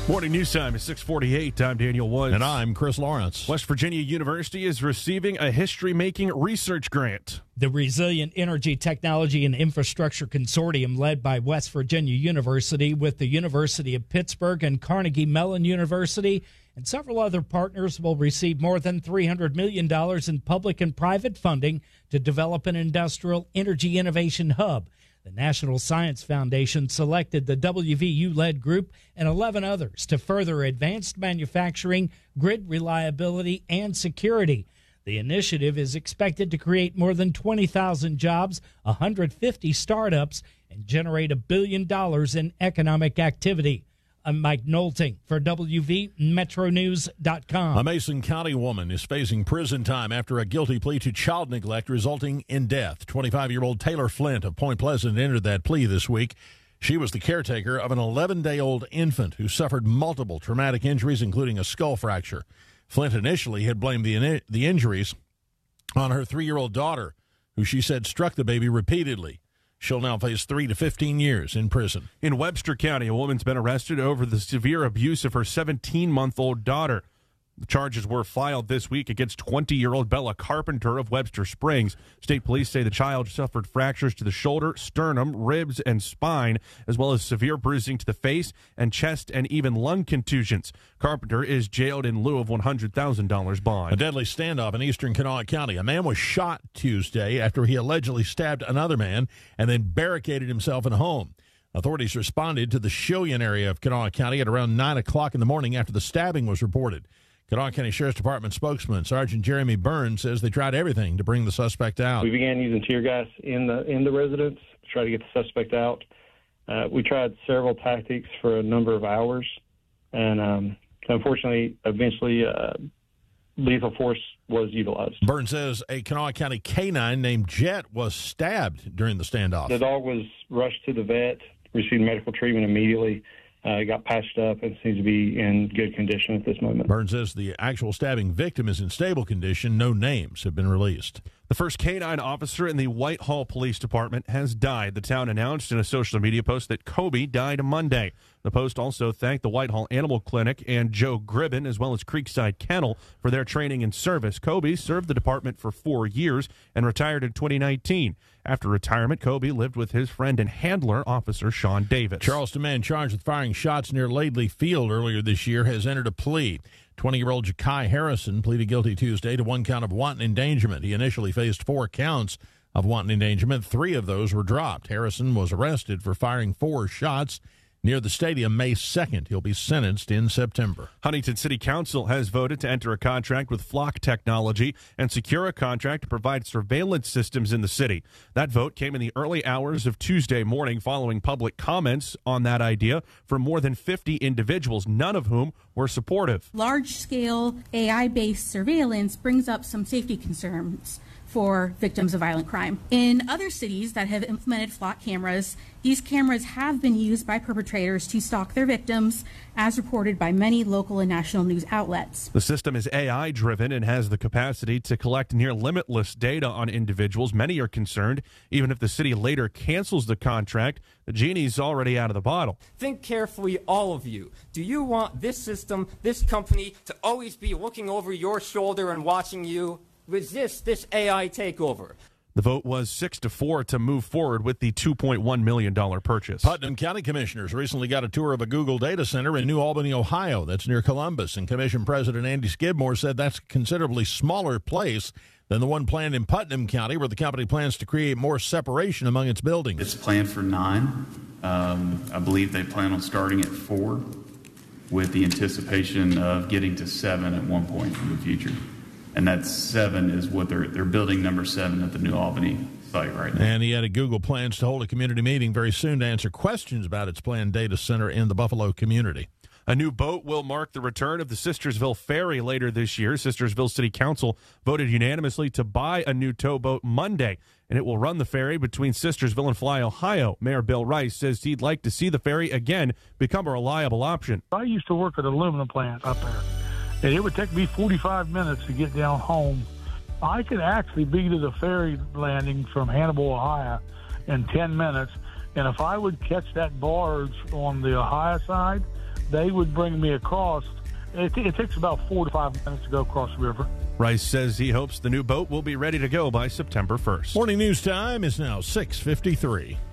Morning news time is 6:48. I'm Daniel Woods. And I'm Chris Lawrence. West Virginia University is receiving a history-making research grant. The Resilient Energy Technology and Infrastructure Consortium, led by West Virginia University with the University of Pittsburgh and Carnegie Mellon University, and several other partners, will receive more than $300 million in public and private funding to develop an industrial energy innovation hub. The National Science Foundation selected the WVU-led group and 11 others to further advanced manufacturing, grid reliability, and security. The initiative is expected to create more than 20,000 jobs, 150 startups, and generate $1 billion in economic activity. I'm Mike Nolting for WVMetroNews.com. A Mason County woman is facing prison time after a guilty plea to child neglect resulting in death. 25-year-old Taylor Flint of Point Pleasant entered that plea this week. She was the caretaker of an 11-day-old infant who suffered multiple traumatic injuries, including a skull fracture. Flint initially had blamed the injuries on her 3-year-old daughter, who she said struck the baby repeatedly. She'll now face 3 to 15 years in prison. In Webster County, a woman's been arrested over the severe abuse of her 17-month-old daughter. The charges were filed this week against 20-year-old Bella Carpenter of Webster Springs. State police say the child suffered fractures to the shoulder, sternum, ribs, and spine, as well as severe bruising to the face and chest and even lung contusions. Carpenter is jailed in lieu of $100,000 bond. A deadly standoff in eastern Kanawha County. A man was shot Tuesday after he allegedly stabbed another man and then barricaded himself in a home. Authorities responded to the Shillian area of Kanawha County at around 9 o'clock in the morning after the stabbing was reported. Kanawha County Sheriff's Department spokesman Sergeant Jeremy Burns says they tried everything to bring the suspect out. We began using tear gas in the residence to try to get the suspect out. We tried several tactics for a number of hours, and unfortunately, eventually, lethal force was utilized. Burns says a Kanawha County canine named Jet was stabbed during the standoff. The dog was rushed to the vet, received medical treatment immediately. Got patched up and seems to be in good condition at this moment. Burns says the actual stabbing victim is in stable condition. No names have been released. The first canine officer in the Whitehall Police Department has died. The town announced in a social media post that Kobe died Monday. The post also thanked the Whitehall Animal Clinic and Joe Gribben, as well as Creekside Kennel, for their training and service. Kobe served the department for 4 years and retired in 2019. After retirement, Kobe lived with his friend and handler, Officer Sean Davis. Charleston man charged with firing shots near Laidley Field earlier this year has entered a plea. 20-year-old Ja'Kai Harrison pleaded guilty Tuesday to 1 count of wanton endangerment. He initially faced 4 counts of wanton endangerment. 3 of those were dropped. Harrison was arrested for firing 4 shots near the stadium May 2nd. He'll be sentenced in September. Huntington City Council has voted to enter a contract with Flock Technology and secure a contract to provide surveillance systems in the city. That vote came in the early hours of Tuesday morning following public comments on that idea from more than 50 individuals, none of whom were supportive. Large-scale AI-based surveillance brings up some safety concerns for victims of violent crime. In other cities that have implemented Flock cameras, these cameras have been used by perpetrators to stalk their victims, as reported by many local and national news outlets. The system is AI-driven and has the capacity to collect near limitless data on individuals. Many are concerned, even if the city later cancels the contract, the genie's already out of the bottle. Think carefully, all of you. Do you want this system, this company, to always be looking over your shoulder and watching you? Resist this AI takeover. The vote was 6-4 to move forward with the $2.1 million purchase. Putnam County Commissioners recently got a tour of a Google data center in New Albany, Ohio. That's near Columbus. And Commission President Andy Skidmore said that's a considerably smaller place than the one planned in Putnam County, where the company plans to create more separation among its buildings. It's planned for 9. I believe they plan on starting at 4 with the anticipation of getting to 7 at one point in the future. And that 7 is what they're building, number 7 at the New Albany site right now. And he added Google plans to hold a community meeting very soon to answer questions about its planned data center in the Buffalo community. A new boat will mark the return of the Sistersville Ferry later this year. Sistersville City Council voted unanimously to buy a new towboat Monday, and it will run the ferry between Sistersville and Fly, Ohio. Mayor Bill Rice says he'd like to see the ferry again become a reliable option. I used to work at an aluminum plant up there, and it would take me 45 minutes to get down home. I could actually be to the ferry landing from Hannibal, Ohio in 10 minutes, and if I would catch that barge on the Ohio side, they would bring me across. It takes about 4 to 5 minutes to go across the river. Rice says he hopes the new boat will be ready to go by September 1st. Morning news time is now 6:53.